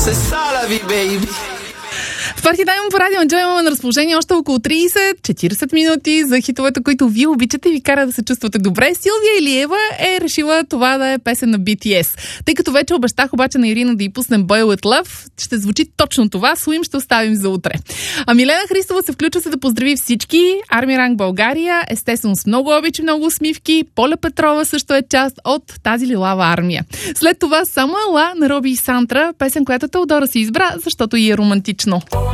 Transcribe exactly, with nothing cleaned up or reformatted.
В Парти Тайм по Радио Джо имаме на разположение още около трийсет-четирийсет минути за хитовете, които вие обичате и ви кара да се чувствате добре. Силвия Илиева е решила това да е песен на Би Ти Ес. Тъй като вече обещах обаче на Ирина да й пуснем Boy With Love, ще звучи точно това. Суим ще оставим за утре. А Милена Христова се включва се да поздрави всички. Арми Ранг България, естествено с много обич и много усмивки. Поля Петрова също е част от тази лилава армия. След това само ела на Роби и Сантра, песен, която Теодора си избра, защото и е романтично.